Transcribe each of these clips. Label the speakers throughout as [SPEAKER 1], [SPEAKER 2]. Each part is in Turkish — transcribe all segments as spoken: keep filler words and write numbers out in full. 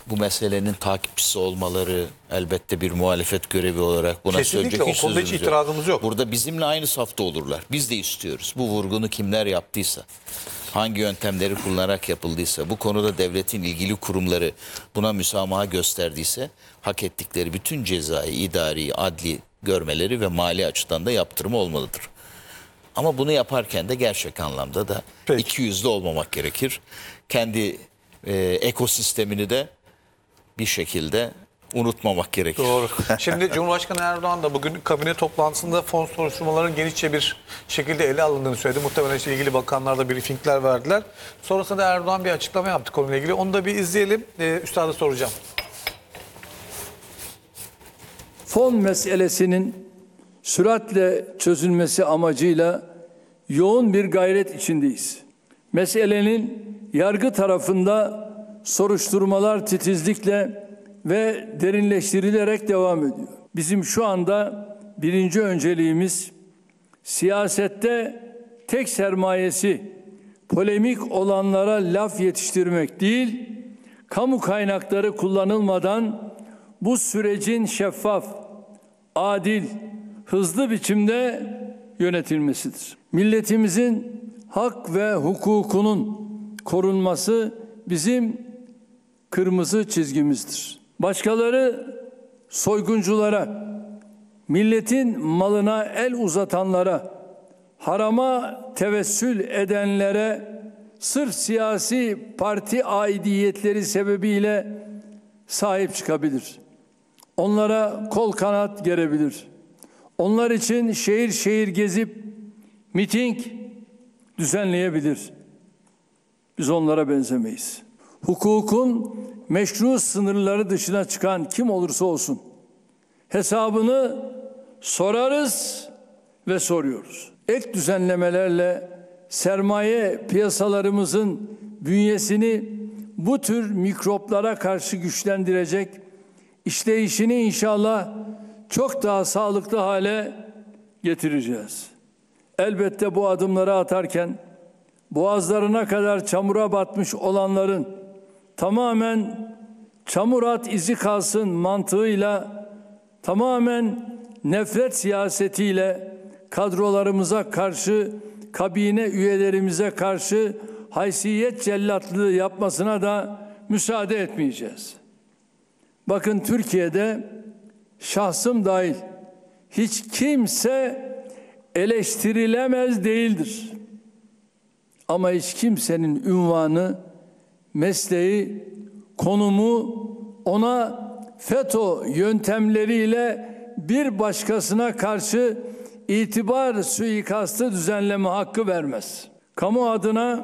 [SPEAKER 1] bu meselenin takipçisi olmaları elbette bir muhalefet görevi olarak buna
[SPEAKER 2] Kesinlikle,
[SPEAKER 1] söyleyecek hiç
[SPEAKER 2] o konuda hiç
[SPEAKER 1] sözümüz
[SPEAKER 2] itirazımız yok.
[SPEAKER 1] Burada bizimle aynı safta olurlar. Biz de istiyoruz. Bu vurgunu kimler yaptıysa, hangi yöntemleri kullanarak yapıldıysa, bu konuda devletin ilgili kurumları buna müsamaha gösterdiyse hak ettikleri bütün cezai, idari, adli görmeleri ve mali açıdan da yaptırımı olmalıdır. Ama bunu yaparken de gerçek anlamda da
[SPEAKER 2] Peki.
[SPEAKER 1] ikiyüzlü olmamak gerekir. Kendi e, ekosistemini de bir şekilde unutmamak gerekir.
[SPEAKER 2] Doğru. Şimdi Cumhurbaşkanı Erdoğan da bugün kabine toplantısında fon soruşturmaların genişçe bir şekilde ele alındığını söyledi. Muhtemelen işte ilgili bakanlar da briefingler verdiler. Sonrasında Erdoğan bir açıklama yaptı konuyla ilgili. Onu da bir izleyelim. Ee, Üstad'a soracağım.
[SPEAKER 3] Fon meselesinin süratle çözülmesi amacıyla yoğun bir gayret içindeyiz. Meselenin yargı tarafında soruşturmalar titizlikle ve derinleştirilerek devam ediyor. Bizim şu anda birinci önceliğimiz siyasette tek sermayesi polemik olanlara laf yetiştirmek değil, kamu kaynakları kullanılmadan bu sürecin şeffaf, adil, hızlı biçimde yönetilmesidir. Milletimizin hak ve hukukunun korunması bizim kırmızı çizgimizdir. Başkaları soygunculara, milletin malına el uzatanlara, harama tevessül edenlere sırf siyasi parti aidiyetleri sebebiyle sahip çıkabilir. Onlara kol kanat gerebilir. Onlar için şehir şehir gezip miting düzenleyebilir. Biz onlara benzemeyiz. Hukukun meşru sınırları dışına çıkan kim olursa olsun hesabını sorarız ve soruyoruz. Ek düzenlemelerle sermaye piyasalarımızın bünyesini bu tür mikroplara karşı güçlendirecek, işleyişini inşallah çok daha sağlıklı hale getireceğiz. Elbette bu adımları atarken boğazlarına kadar çamura batmış olanların tamamen çamur at izi kalsın mantığıyla, tamamen nefret siyasetiyle kadrolarımıza karşı, kabine üyelerimize karşı haysiyet cellatlığı yapmasına da müsaade etmeyeceğiz. Bakın Türkiye'de şahsım dahil hiç kimse eleştirilemez değildir. Ama hiç kimsenin ünvanı, mesleği, konumu ona FETÖ yöntemleriyle bir başkasına karşı itibar suikastı düzenleme hakkı vermez. Kamu adına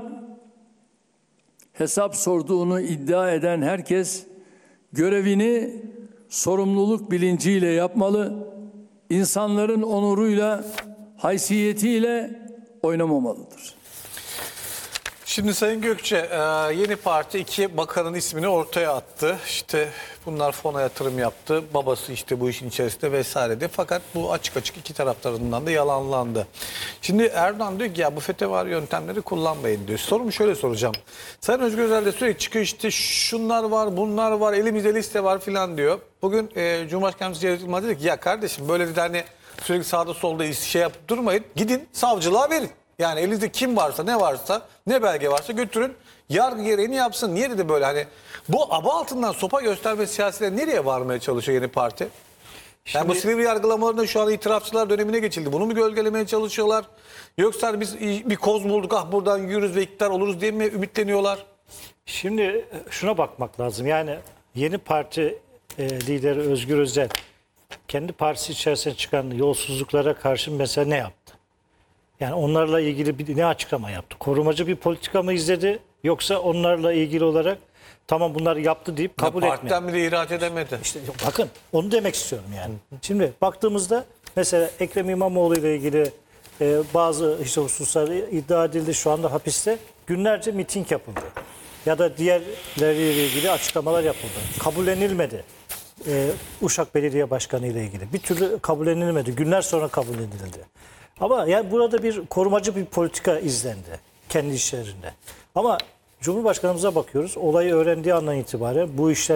[SPEAKER 3] hesap sorduğunu iddia eden herkes görevini sorumluluk bilinciyle yapmalı, insanların onuruyla, haysiyetiyle oynamamalıdır.
[SPEAKER 2] Şimdi Sayın Gökçe, yeni parti iki bakanın ismini ortaya attı. İşte bunlar fona yatırım yaptı. Babası işte bu işin içerisinde vesaire. Fakat bu açık açık iki taraf tarafından da yalanlandı. Şimdi Erdoğan diyor ki ya bu FETÖ'vari yöntemleri kullanmayın diyor. Sorumu şöyle soracağım. Sayın Özgür Özel de sürekli çıkıyor işte şunlar var, bunlar var, elimizde liste var filan diyor. Bugün e, Cumhurbaşkanımız Cevdet Yılmaz dedi ki ya kardeşim böyle dedi hani sürekli sağda solda şey yapıp durmayın. Gidin savcılığa verin. Yani elinizde kim varsa, ne varsa, ne belge varsa götürün. Yargı gereğini yapsın. Niye dedi böyle hani bu aba altından sopa gösterme siyasiyle nereye varmaya çalışıyor yeni parti?
[SPEAKER 4] Şimdi,
[SPEAKER 2] yani bu Silivri yargılamalarında şu an itirafçılar dönemine geçildi. Bunu mu gölgelemeye çalışıyorlar? Yoksa biz bir koz bulduk ah buradan yürürüz ve iktidar oluruz diye mi ümitleniyorlar?
[SPEAKER 4] Şimdi şuna bakmak lazım. Yani yeni parti e, lideri Özgür Özel kendi partisi içerisinde çıkan yolsuzluklara karşı mesela ne yaptı? Yani onlarla ilgili bir, ne açıklama yaptı? Korumacı bir politika mı izledi? Yoksa onlarla ilgili olarak tamam bunlar yaptı deyip kabul etmedi.
[SPEAKER 2] Partiden bile ihraç edemedi.
[SPEAKER 4] İşte bakın onu demek istiyorum yani. Şimdi baktığımızda mesela Ekrem İmamoğlu ile ilgili e, bazı işte hususlar iddia edildi, şu anda hapiste. Günlerce miting yapıldı. Ya da diğerleriyle ilgili açıklamalar yapıldı. Kabullenilmedi. E, Uşak Belediye Başkanı ile ilgili. Bir türlü kabullenilmedi. Günler sonra kabul edildi. Ama yani burada bir korumacı bir politika izlendi kendi işlerinde. Ama Cumhurbaşkanımıza bakıyoruz. Olayı öğrendiği andan itibaren bu işler